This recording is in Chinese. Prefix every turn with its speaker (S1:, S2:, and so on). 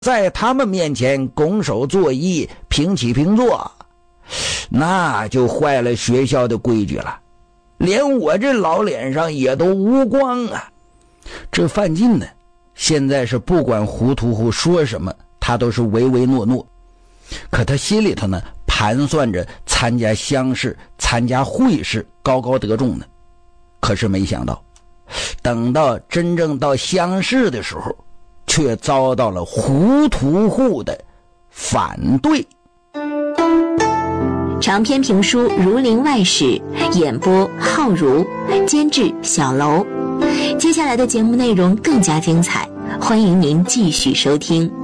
S1: 在他们面前拱手作揖，平起平坐，那就坏了学校的规矩了，连我这老脸上也都无光啊。这范进呢，现在是不管胡屠户说什么，他都是唯唯诺诺，可他心里头呢盘算着参加乡试、参加会试，高高得中呢。可是没想到，等到真正到乡试的时候，却遭到了胡屠户的反对。
S2: 长篇评书《儒林外史》，演播浩如，监制小楼。接下来的节目内容更加精彩，欢迎您继续收听。